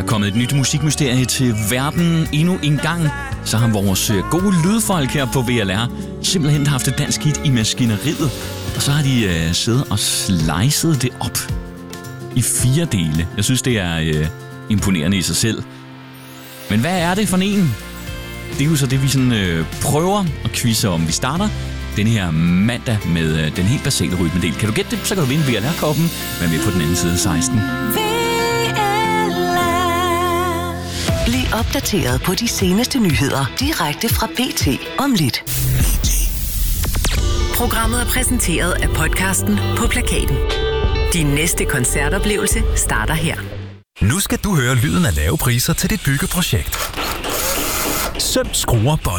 kommet et nyt musikmysterie til verden endnu en gang. Så har vores gode lydfolk her på VLR simpelthen haft et dansk hit i maskineriet. Og så har de siddet og slicet det op i 4 dele. Jeg synes, det er imponerende i sig selv. Men hvad er det for en? Det er jo så det, vi sådan prøver at quizze om. Vi starter den her mandag med den helt basale rytmedel. Kan du gætte det, så kan du vinde VLR-koppen, men vi er på den anden side 16. Bliv opdateret på de seneste nyheder direkte fra BT om lidt. Programmet er præsenteret af podcasten På Plakaten. Din næste koncertoplevelse starter her. Nu skal du høre lyden af lave priser til dit byggeprojekt. Søm, skruer,